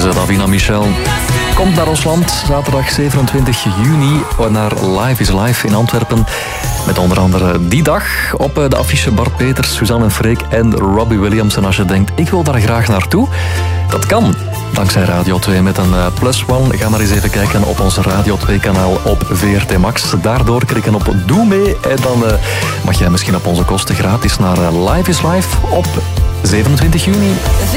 Davina Michel. Komt naar ons land zaterdag 27 juni naar Live is Live in Antwerpen. Met onder andere die dag op de affiche Bart Peters, Suzanne en Freek en Robbie Williams. En als je denkt, ik wil daar graag naartoe, dat kan. Dankzij Radio 2 met een +1. Ga maar eens even kijken op ons Radio 2 kanaal op VRT Max. Daardoor klikken op Doe mee en dan mag jij misschien op onze kosten gratis naar Live is Live op 27 juni.